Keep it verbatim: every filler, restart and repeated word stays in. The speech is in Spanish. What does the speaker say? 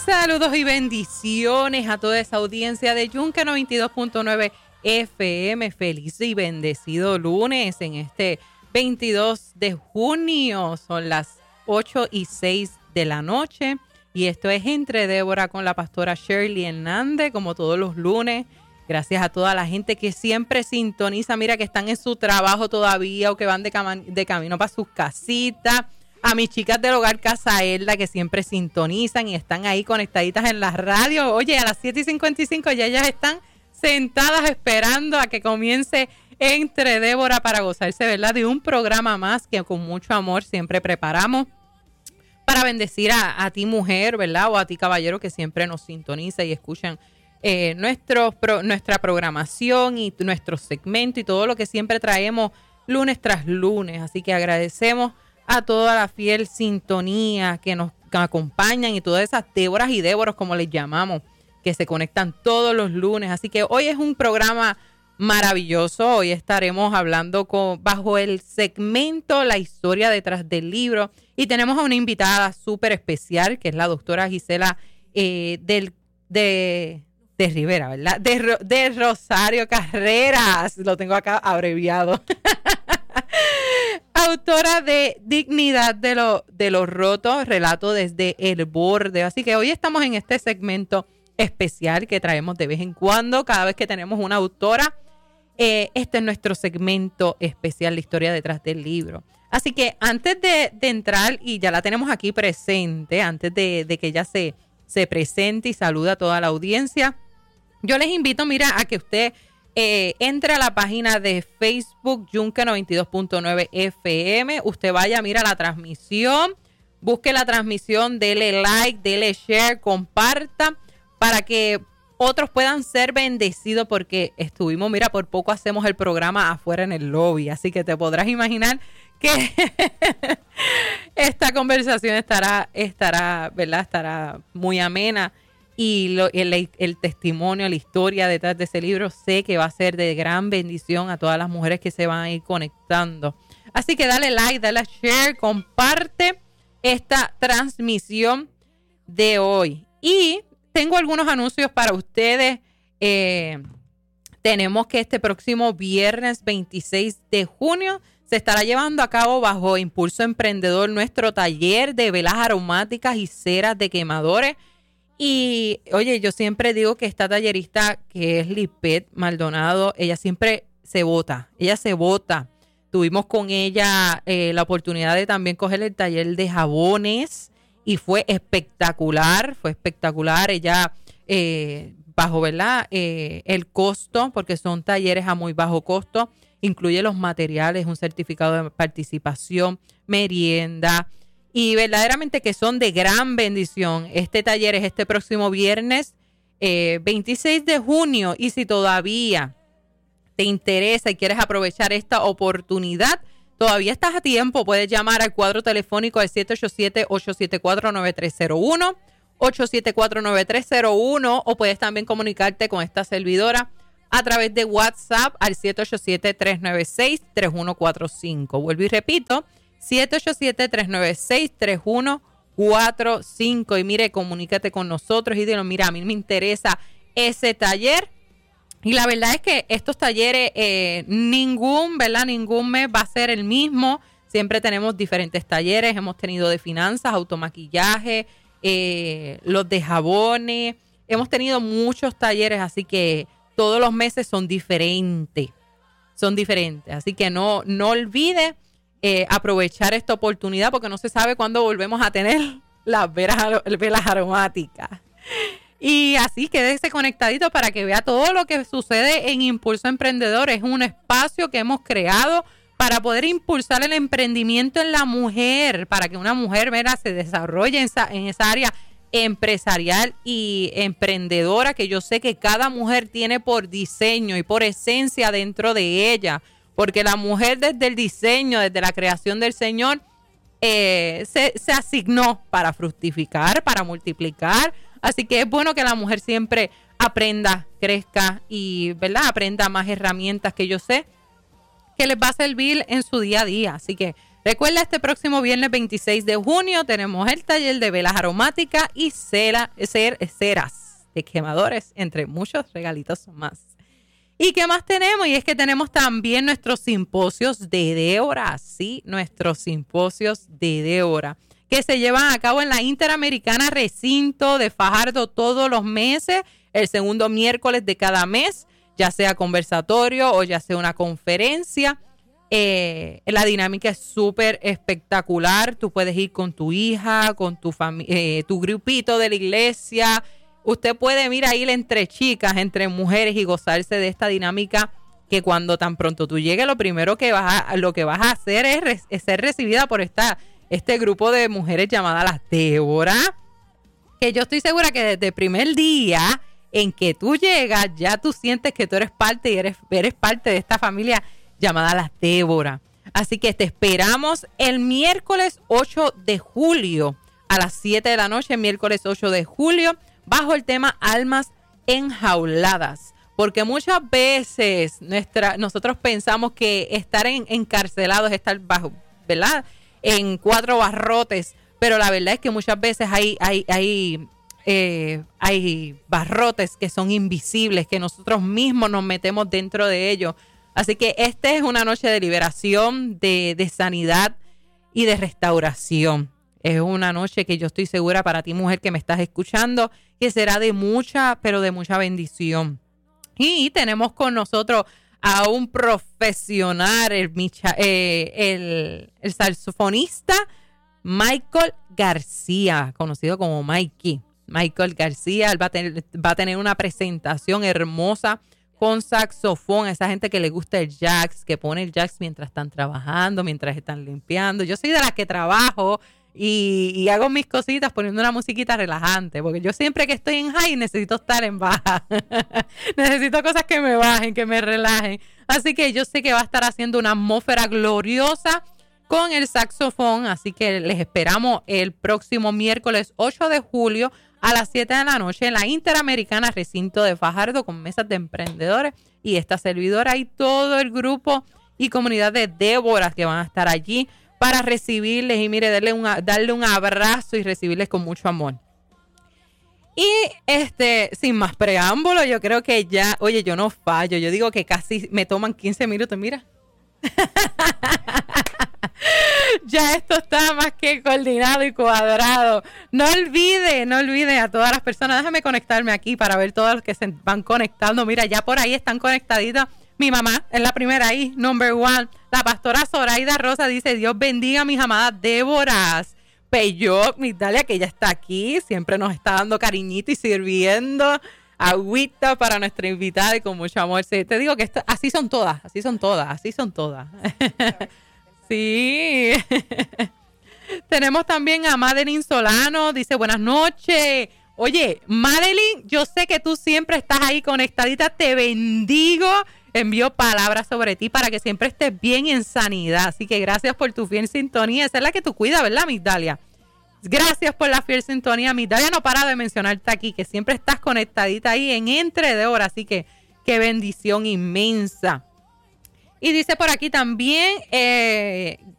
Saludos y bendiciones a toda esa audiencia de Yunque noventa y dos punto nueve F M. Feliz y bendecido lunes en este veintidós de junio. Son las ocho y seis de la noche y esto es Entre Débora con la pastora Shirley Hernández, como todos los lunes. Gracias a toda la gente que siempre sintoniza. Mira que están en su trabajo todavía o que van de, cam- de camino para sus casitas. A mis chicas del Hogar Casa Elda que siempre sintonizan y están ahí conectaditas en la radio. Oye, a las siete y cincuenta y cinco ya ellas están sentadas esperando a que comience Entre Débora para gozarse, ¿verdad?, de un programa más que con mucho amor siempre preparamos para bendecir a, a ti mujer, ¿verdad?, o a ti caballero que siempre nos sintoniza y escuchan eh, nuestro, pro, nuestra programación y nuestro segmento y todo lo que siempre traemos lunes tras lunes. Así que agradecemos a toda la fiel sintonía que nos que acompañan y todas esas Déboras y Déboros, como les llamamos, que se conectan todos los lunes. Así que hoy es un programa maravilloso. Hoy estaremos hablando con, bajo el segmento La historia detrás del libro. Y tenemos a una invitada súper especial, que es la doctora Gisela eh, del, de, de Rivera, ¿verdad? De, de Rosario Carreras. Lo tengo acá abreviado. Autora de Dignidad de lo, de los Rotos, relato desde el borde. Así que hoy estamos en este segmento especial que traemos de vez en cuando, cada vez que tenemos una autora. Eh, este es nuestro segmento especial, la historia detrás del libro. Así que antes de, de entrar, y ya la tenemos aquí presente, antes de, de que ella se, se presente y saluda a toda la audiencia, yo les invito, mira, a que usted eh, entre a la página de Facebook Yunque noventa y dos punto nueve F M. Usted vaya, mira la transmisión, busque la transmisión, dele like, dele share, comparta, para que otros puedan ser bendecidos, porque estuvimos, mira, por poco hacemos el programa afuera en el lobby, así que te podrás imaginar que esta conversación estará, estará, ¿verdad? Estará muy amena y lo, el, el testimonio, la historia detrás de ese libro sé que va a ser de gran bendición a todas las mujeres que se van a ir conectando. Así que dale like, dale share, comparte esta transmisión de hoy. Y tengo algunos anuncios para ustedes. Eh, tenemos que este próximo viernes veintiséis de junio se estará llevando a cabo bajo Impulso Emprendedor nuestro taller de velas aromáticas y ceras de quemadores. Y oye, yo siempre digo que esta tallerista, que es Lipet Maldonado, ella siempre se bota, ella se bota. Tuvimos con ella eh, la oportunidad de también coger el taller de jabones y fue espectacular, fue espectacular. Ella eh, bajo, ¿verdad?, eh, el costo, porque son talleres a muy bajo costo, incluye los materiales, un certificado de participación, merienda, y verdaderamente que son de gran bendición. Este taller es este próximo viernes eh, veintiséis de junio, y si todavía te interesa y quieres aprovechar esta oportunidad, todavía estás a tiempo. Puedes llamar al cuadro telefónico al siete ocho siete, ocho siete cuatro, nueve tres cero uno, ocho siete cuatro, nueve tres cero uno, o puedes también comunicarte con esta servidora a través de WhatsApp al siete ocho siete, tres nueve seis, tres uno cuatro cinco. Vuelvo y repito, siete ocho siete, tres nueve seis, tres uno cuatro cinco. Y mire, comunícate con nosotros y dile, mira, a mí me interesa ese taller. Y la verdad es que estos talleres, eh, ningún, ¿verdad? Ningún mes va a ser el mismo. Siempre tenemos diferentes talleres. Hemos tenido de finanzas, automaquillaje, eh, los de jabones. Hemos tenido muchos talleres, así que todos los meses son diferentes. Son diferentes. Así que no, no olvide eh, aprovechar esta oportunidad, porque no se sabe cuándo volvemos a tener las velas, velas aromáticas. Y así quédese conectadito para que vea todo lo que sucede en Impulso Emprendedor. Es un espacio que hemos creado para poder impulsar el emprendimiento en la mujer, para que una mujer, mira, se desarrolle en esa, en esa área empresarial y emprendedora que yo sé que cada mujer tiene por diseño y por esencia dentro de ella. Porque la mujer, desde el diseño, desde la creación del Señor, eh, se, se asignó para fructificar, para multiplicar. Así que es bueno que la mujer siempre aprenda, crezca y, ¿verdad?, aprenda más herramientas que yo sé que les va a servir en su día a día. Así que Recuerda, este próximo viernes veintiséis de junio tenemos el taller de velas aromáticas y cera, cer, ceras de quemadores, entre muchos regalitos más. ¿Y qué más tenemos? Y es que tenemos también nuestros simposios de Débora, sí, nuestros simposios de Débora, que se llevan a cabo en la Interamericana Recinto de Fajardo todos los meses, el segundo miércoles de cada mes, ya sea conversatorio o ya sea una conferencia. Eh, la dinámica es súper espectacular. Tú puedes ir con tu hija, con tu familia, eh, tu grupito de la iglesia. Usted puede, mira, ir entre chicas, entre mujeres y gozarse de esta dinámica que cuando tan pronto tú llegues, lo primero que vas a, lo que vas a hacer es, re, es ser recibida por esta, este grupo de mujeres llamadas las Débora, que yo estoy segura que desde el primer día en que tú llegas, ya tú sientes que tú eres parte y eres, eres parte de esta familia llamada las Débora. Así que te esperamos el miércoles ocho de julio a las siete de la noche, miércoles ocho de julio, bajo el tema Almas Enjauladas. Porque muchas veces nuestra, nosotros pensamos que estar en, encarcelados es estar bajo, ¿verdad?, en cuatro barrotes. Pero la verdad es que muchas veces hay, hay, hay, eh, hay barrotes que son invisibles, que nosotros mismos nos metemos dentro de ellos. Así que esta es una noche de liberación, de, de sanidad y de restauración. Es una noche que yo estoy segura para ti, mujer, que me estás escuchando, que será de mucha, pero de mucha bendición. Y tenemos con nosotros a un profesional, el, eh, el, el saxofonista Michael García, conocido como Mikey. Michael García, él va a tener, va a tener una presentación hermosa con saxofón, a esa gente que le gusta el jazz, que pone el jazz mientras están trabajando, mientras están limpiando. Yo soy de las que trabajo y, y hago mis cositas poniendo una musiquita relajante, porque yo siempre que estoy en high necesito estar en baja. Necesito cosas que me bajen, que me relajen. Así que yo sé que va a estar haciendo una atmósfera gloriosa con el saxofón, así que les esperamos el próximo miércoles ocho de julio a las siete de la noche en la Interamericana Recinto de Fajardo, con mesas de emprendedores y esta servidora y todo el grupo y comunidad de Débora que van a estar allí para recibirles y mire, darle un, darle un abrazo y recibirles con mucho amor. Y este, sin más preámbulo, yo creo que ya, oye, yo no fallo, yo digo que casi me toman quince minutos, mira. Ya esto está más que coordinado y cuadrado. No olvide, no olvide a todas las personas. Déjame conectarme aquí para ver todos los que se van conectando. Mira, ya por ahí están conectaditas. Mi mamá es la primera ahí, number one. La pastora Zoraida Rosa dice: Dios bendiga a mis amadas Déboras. Peyot, Migdalia, que ya está aquí, siempre nos está dando cariñito y sirviendo agüita para nuestra invitada y con mucho amor. Sí, te digo que esto, así son todas, así son todas, así son todas. Sí. Tenemos también a Madeline Solano, dice buenas noches. Oye, Madeline, yo sé que tú siempre estás ahí conectadita, te bendigo. Envío palabras sobre ti para que siempre estés bien y en sanidad. Así que gracias por tu fiel sintonía. Esa es la que tú cuidas, ¿verdad, Migdalia? Gracias por la fiel sintonía. Migdalia no para de mencionarte aquí, que siempre estás conectadita ahí en Entre de Hora. Así que qué bendición inmensa. Y dice por aquí también, eh,